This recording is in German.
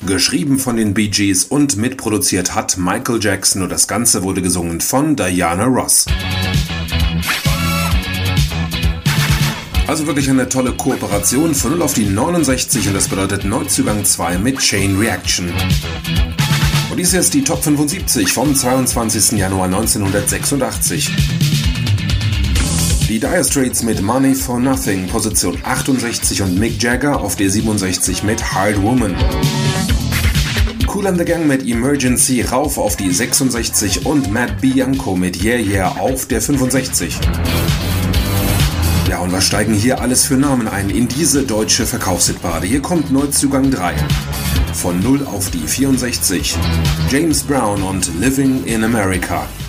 Geschrieben von den Bee Gees und mitproduziert hat Michael Jackson und das Ganze wurde gesungen von Diana Ross. Also wirklich eine tolle Kooperation von 0 auf die 69 und das bedeutet Neuzugang 2 mit Chain Reaction. Und dies ist die Top 75 vom 22. Januar 1986. Die Dire Straits mit Money for Nothing, Position 68 und Mick Jagger auf der 67 mit Hard Woman. Kool and the Gang mit Emergency rauf auf die 66 und Matt Bianco mit Yeah Yeah auf der 65. Ja, und was steigen hier alles für Namen ein in diese deutsche Verkaufshitparade? Hier kommt Neuzugang 3. Von 0 auf die 64. James Brown und Living in America.